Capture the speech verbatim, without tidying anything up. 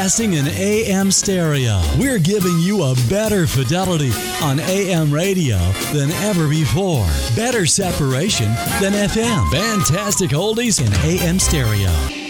broadcasting in A M stereo. We're giving you a better fidelity on A M radio than ever before. Better separation than F M. Fantastic oldies in A M stereo.